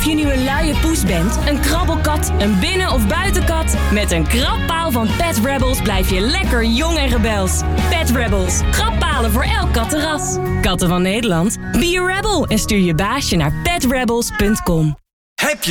Of je nu een luie poes bent, een krabbelkat, een binnen- of buitenkat... met een krabpaal van Pet Rebels blijf je lekker jong en rebels. Pet Rebels. Krabbpalen voor elk kattenras. Katten van Nederland. Be a rebel en stuur je baasje naar petrebels.com. Heb je